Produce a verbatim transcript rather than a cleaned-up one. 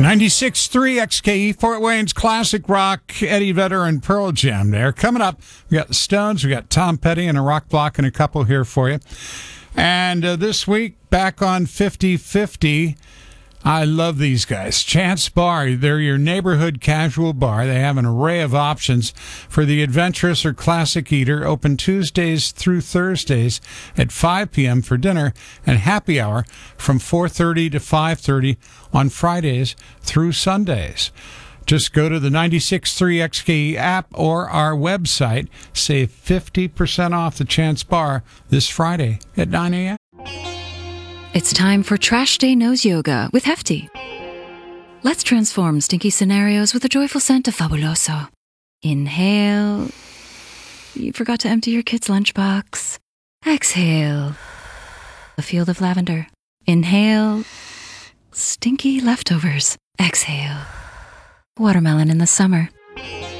ninety-six point three X K E, Fort Wayne's classic rock, Eddie Vedder and Pearl Jam there. Coming up, we got the Stones, we got Tom Petty and a rock block and a couple here for you. And uh, this week, back on fifty fifty, I love these guys. Chance Bar, they're your neighborhood casual bar. They have an array of options for the adventurous or classic eater, open Tuesdays through Thursdays at five p.m. for dinner, and happy hour from four thirty to five thirty on Fridays through Sundays. Just go to the ninety-six point three X K E app or our website. Save fifty percent off the Chance Bar this Friday at nine a.m. It's time for Trash Day Nose Yoga with Hefty. Let's transform stinky scenarios with a joyful scent of Fabuloso. Inhale. You forgot to empty your kid's lunchbox. Exhale. A field of lavender. Inhale. Stinky leftovers. Exhale. Watermelon in the summer.